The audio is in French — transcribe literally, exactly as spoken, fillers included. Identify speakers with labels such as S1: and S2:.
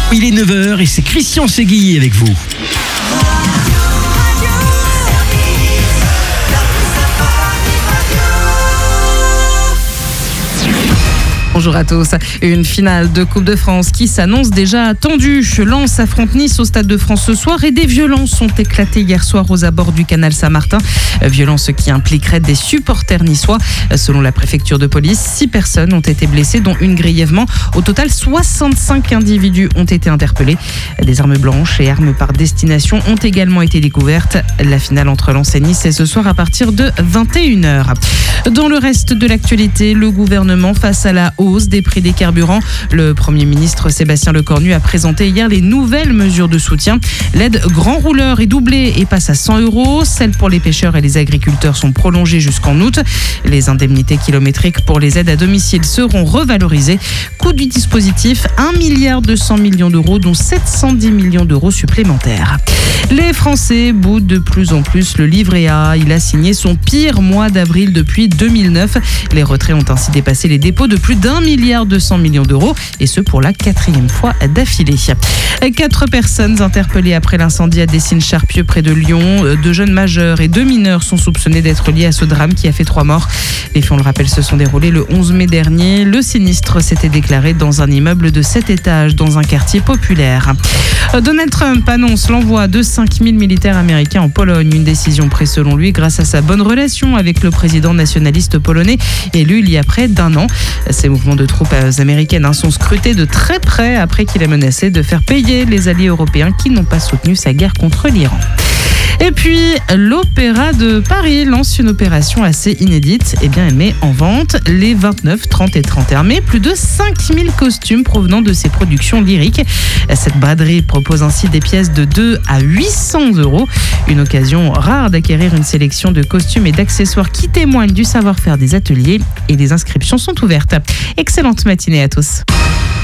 S1: Il est neuf heures et c'est Christian Seguilly avec vous.
S2: Bonjour à tous. Une finale de Coupe de France qui s'annonce déjà attendue. Lens affronte Nice au Stade de France ce soir et des violences ont éclaté hier soir aux abords du canal Saint-Martin. Violences qui impliqueraient des supporters niçois. Selon la préfecture de police, six personnes ont été blessées, dont une grièvement. Au total, soixante-cinq individus ont été interpellés. Des armes blanches et armes par destination ont également été découvertes. La finale entre Lens et Nice est ce soir à partir de vingt et une heures. Dans le reste de l'actualité, le gouvernement face à la hausse des prix des carburants. Le Premier ministre Sébastien Lecornu a présenté hier les nouvelles mesures de soutien. L'aide grand rouleur est doublée et passe à cent euros. Celles pour les pêcheurs et les agriculteurs sont prolongées jusqu'en août. Les indemnités kilométriques pour les aides à domicile seront revalorisées. Coût du dispositif, un milliard deux cents millions d'euros, dont sept cent dix millions d'euros supplémentaires. Les Français boudent de plus en plus le livret A. Il a signé son pire mois d'avril depuis deux mille neuf. Les retraits ont ainsi dépassé les dépôts de plus d'un milliard deux cents millions d'euros, et ce pour la quatrième fois d'affilée. Quatre personnes interpellées après l'incendie à Dessines-Charpieu près de Lyon. Deux jeunes majeurs et deux mineurs sont soupçonnés d'être liés à ce drame qui a fait trois morts. Les faits, on le rappelle, se sont déroulés le onze mai dernier. Le sinistre s'était déclaré dans un immeuble de sept étages dans un quartier populaire. Donald Trump annonce l'envoi de cinq mille militaires américains en Pologne. Une décision prise selon lui grâce à sa bonne relation avec le président nationaliste polonais élu il y a près d'un an. Ces mouvements de troupes américaines sont scrutés de très près après qu'il a menacé de faire payer les alliés européens qui n'ont pas soutenu sa guerre contre l'Iran. Et puis, l'Opéra de Paris lance une opération assez inédite. Eh bien, elle met en vente les vingt-neuf, trente et trente et un mai plus de cinq mille costumes provenant de ses productions lyriques. Cette braderie propose ainsi des pièces de deux à huit cents euros. Une occasion rare d'acquérir une sélection de costumes et d'accessoires qui témoignent du savoir-faire des ateliers. Et les inscriptions sont ouvertes. Excellente matinée à tous.